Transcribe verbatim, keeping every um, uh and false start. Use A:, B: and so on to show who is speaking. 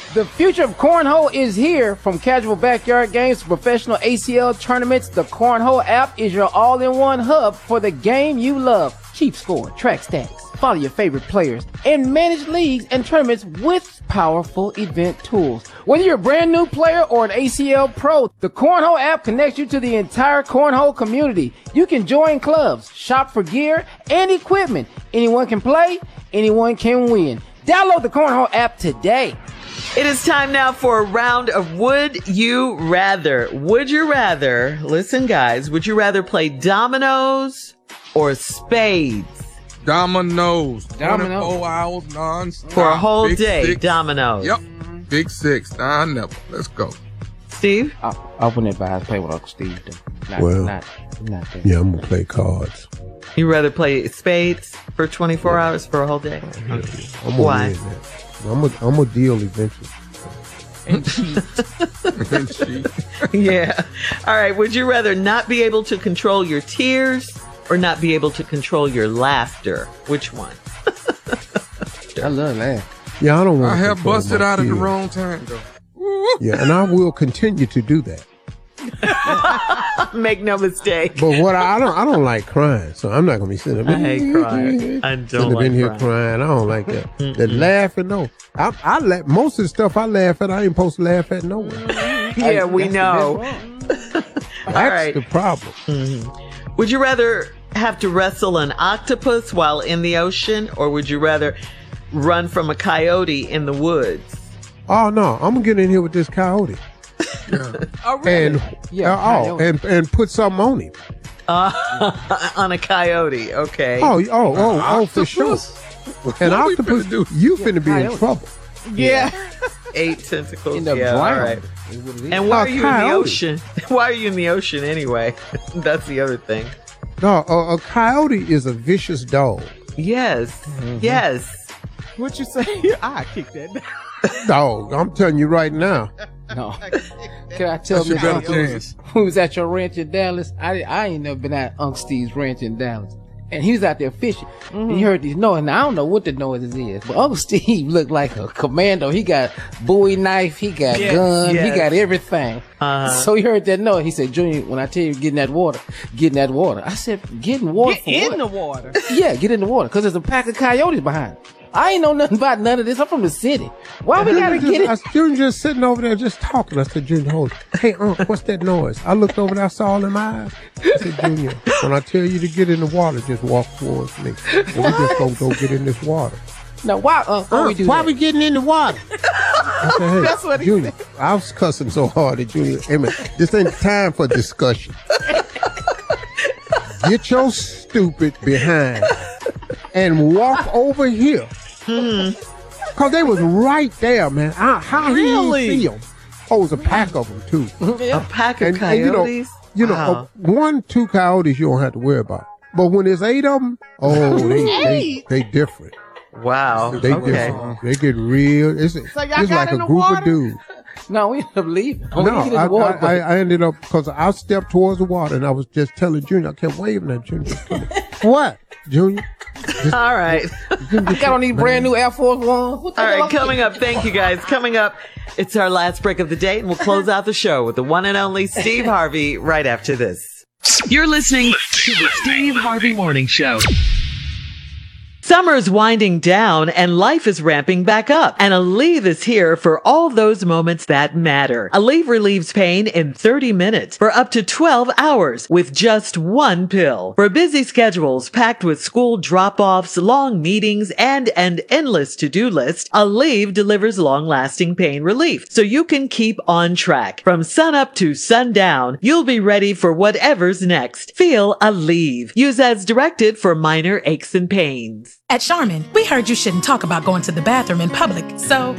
A: The future of cornhole is here. From casual backyard games to professional A C L tournaments, the Cornhole app is your all-in-one hub for the game you love. Keep score, track stats, follow your favorite players, and manage leagues and tournaments with powerful event tools. Whether you're a brand new player or an A C L pro, the Cornhole app connects you to the entire cornhole community. You can join clubs, shop for gear and equipment. Anyone can play, anyone can win. Download the Cornhole app today.
B: It is time now for a round of Would You Rather. Would you rather, listen guys, would you rather play dominoes or spades?
C: Dominoes.
A: Dominoes.
C: twenty-four hours non-stop.
B: For a whole
C: Big
B: day,
C: six.
B: dominoes.
C: Yep. Big six. Nah, never. Let's go.
B: Steve?
A: I'll open it by play with Uncle Steve. Though. Not,
D: Well,
A: not, not that.
D: Yeah, I'm gonna play cards.
B: You rather play spades for twenty-four
D: Yeah.
B: hours for a whole day?
D: Yeah,
B: Okay.
D: yeah. I'm gonna
B: Why?
D: win that. I'm gonna I'm gonna deal eventually.
A: And cheat.
C: And she-
B: Yeah. All right. Would you rather not be able to control your tears or not be able to control your laughter? Which one?
A: I love that.
D: Yeah, I don't want.
C: I have busted out at the wrong time, though.
D: Yeah, and I will continue to do that.
B: Make no mistake.
D: But what I, I don't I don't like crying, so I'm not gonna be sitting
B: I
D: up.
B: hate crying. I don't
D: Sitting up
B: like
D: in here
B: crying.
D: crying. I don't like that. The laughing, no. I, I laugh. Most of the stuff I laugh at, I ain't supposed to laugh at nowhere.
B: Yeah, we
A: That's the
B: know.
A: best one.
D: That's
B: right.
D: the problem.
B: Would you rather have to wrestle an octopus while in the ocean, or would you rather run from a coyote in the woods?
D: Oh no, I'm gonna get in here with this coyote
C: Yeah.
A: Oh, really?
D: and
A: Yeah,
D: uh, oh,
A: coyote.
D: and and put something on him.
B: Uh, on a coyote, okay.
D: Oh, oh, oh, oh, for sure.
C: Octopus?
D: An
C: What we
D: octopus,
C: finna do?
D: you finna be in
A: coyote.
D: trouble.
A: Yeah.
B: Eight tentacles.
A: In the
B: yeah, all
A: brown.
B: right.
A: Is what it is.
B: And why
D: Oh,
B: are you in the
D: coyote.
B: ocean? Why are you in the ocean anyway? That's the other thing.
D: No, a, a coyote is a vicious dog.
B: Yes. Yes.
E: What you say? I kick that down.
D: Dog, I'm telling you right now.
A: No. Can I tell
C: That's your
A: Miss
C: better
A: Uncle
C: chance.
A: who was at your ranch in Dallas? I I ain't never been at Uncle Steve's ranch in Dallas. And he was out there fishing. And he heard these noises. And I don't know what the noises is. But Uncle Steve looked like a commando. He got Bowie knife. He got
B: Yes,
A: gun.
B: yes.
A: He got everything.
B: Uh-huh.
A: So he heard that noise. He said, Junior, when I tell you get in that water, get in that water. I said, get in water
E: Get
A: for
E: in
A: what?
E: the water.
A: Yeah, get in the water. Because there's a pack of coyotes behind it. I ain't know nothing about none of this. I'm from the city. Why we gotta get
D: I
A: it?
D: was Junior just sitting over there just talking. I said, Junior, hold it. Hey, Unc, what's that noise? I looked over there, I saw all in my eyes. I said, Junior, when I tell you to get in the water, just walk towards me. And we just gonna go get in this water.
A: Now, why, uh, why we do
D: Why
A: that?
D: we getting in the water? I said, hey,
E: That's what he
D: Junior, I was cussing so hard at Junior. Hey, man, this ain't time for discussion. Get your stupid behind and walk over here. Cause they was right there, man. I, how
E: Really?
D: he didn't see them? Oh, it was a pack of them too.
B: A pack of
D: And- and, you know-
B: coyotes?
D: You know,
B: Wow.
D: uh, one, two coyotes you don't have to worry about. But when there's eight of them, oh, they they, they different.
B: Wow.
D: They
B: Okay.
D: different. They get real. It's,
E: y'all
D: it's
E: got
D: like
E: in
D: a
E: the
D: group
E: water?
D: of dudes.
A: No, we ended up leaving. Oh,
D: No,
A: we get in the
D: I,
A: water,
D: I,
A: but-
D: I, I ended up because I stepped towards the water and I was just telling Junior, I kept waving at Junior. Just come on. What, Junior?
B: All right.
A: I got on these brand new Air Force Ones. What the
B: All
A: hell?
B: right, coming up, thank you guys. Coming up, it's our last break of the day, and we'll close out the show with the one and only Steve Harvey right after this.
F: You're listening to the Steve Harvey Morning Show.
B: Summer's winding down and life is ramping back up. And Aleve is here for all those moments that matter. Aleve relieves pain in thirty minutes for up to twelve hours with just one pill. For busy schedules packed with school drop-offs, long meetings, and an endless to-do list, Aleve delivers long-lasting pain relief so you can keep on track. From sunup to sundown, you'll be ready for whatever's next. Feel Aleve. Use as directed for minor aches and pains.
G: At Charmin, we heard you shouldn't talk about going to the bathroom in public, so